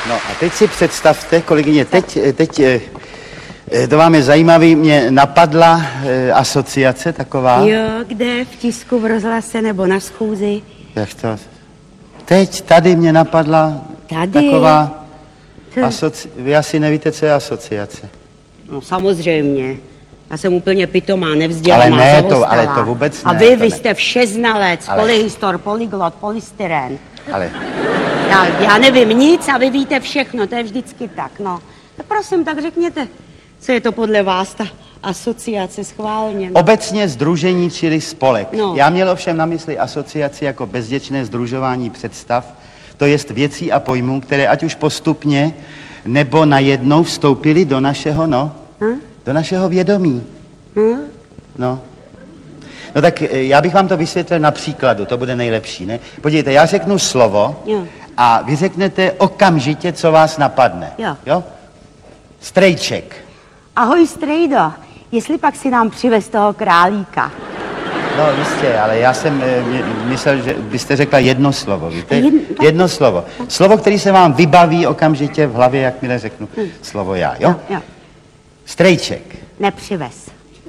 No a teď si představte, kolegyně, teď to vám je zajímavý, mě napadla asociace taková. Jo, kde? V tisku, v rozhlase nebo na schůzi? Jak to? Teď tady mě napadla taková Vy asi nevíte, co je asociace. No samozřejmě. Já jsem úplně pitomá, nevzdělaná, ale to vůbec ne. A vy jste všeznalec, polyhistor, polyglot, polystyren. Ale... Já nevím nic a vy víte všechno, to je vždycky tak, no. Tak prosím, tak řekněte, co je to podle vás ta asociace schválně? No. Obecně sdružení, čili spolek. No. Já měl ovšem na mysli asociaci jako bezděčné sdružování představ, to jest věcí a pojmů, které ať už postupně nebo najednou vstoupily do našeho, do našeho vědomí. No tak já bych vám to vysvětlil na příkladu, to bude nejlepší, ne? Podívejte, já řeknu slovo a vy řeknete okamžitě, co vás napadne. Jo? Strejček. Ahoj, strejdo, jestli pak si nám přivez toho králíka. No jistě, ale já jsem myslel, že byste řekla jedno slovo, víte? Jedno slovo. Slovo, který se vám vybaví okamžitě v hlavě, jakmile řeknu slovo já, jo? Strejček. Nepřivez.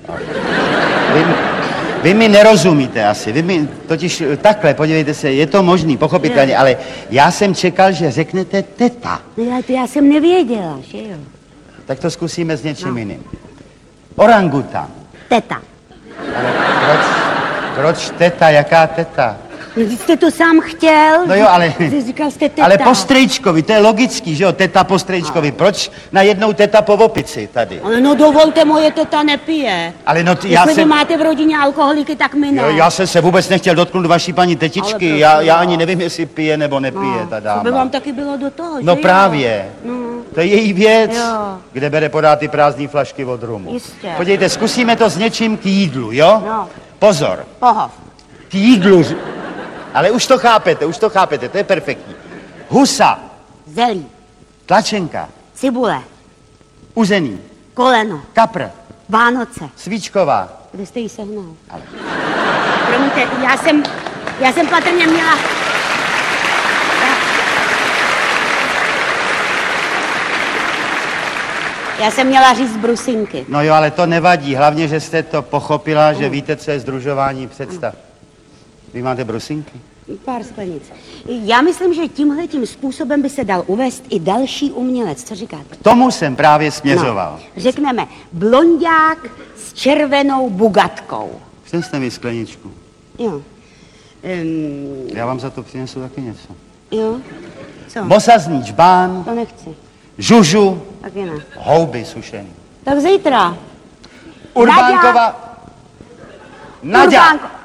Vy mi nerozumíte asi, vy mi totiž takhle, podívejte se, je to možný, pochopitelně, ale já jsem čekal, že řeknete teta. No, to já jsem nevěděla, že jo? Tak to zkusíme s něčím jiným. Orangutan. Teta. Ale proč teta, jaká teta? Vy jste to sám chtěl. No jo, ale... Říkal jste teta. Ale po strejčkovi, to je logický, že jo, teta po strejčkovi. Proč najednou teta po opici tady? Ale no dovolte, moje teta nepije. Ale no Jestli vy máte v rodině alkoholiky, tak my ne. Jo, já jsem se vůbec nechtěl dotknout vaší paní tetičky. Já ani nevím, jestli pije nebo nepije ta dáma. To by vám taky bylo do toho, No že právě. No. To je její věc, Jo. kde bere podát ty prázdný flašky od rumu. Jistě. Podívejte, zkusíme to s něčím k jídlu, jo? No. Pozor. Pohov. K jídlu. Ale už to chápete, to je perfektní. Husa. Zelí. Tlačenka. Cibule. Uzený. Koleno. Kapr. Vánoce. Svíčková. Kde jste jí sehnal? Ale... Promiňte, já jsem patrně měla... Já jsem měla říct brusinky. No jo, ale to nevadí. Hlavně, že jste to pochopila, že víte, co je sdružování představ. Vy máte brusinky? Pár sklenic. Já myslím, že tímhletím způsobem by se dal uvést i další umělec. Co říkáte? K tomu jsem právě směřoval. No, řekneme blonďák s červenou bugatkou. Přineste mi skleničku. Jo. Já vám za to přinesu taky něco. Jo? Co? Mosazný džbán. To nechci. Žužu. Taky ne. Houby sušený. Tak zítra. Urbánkova. Naďa.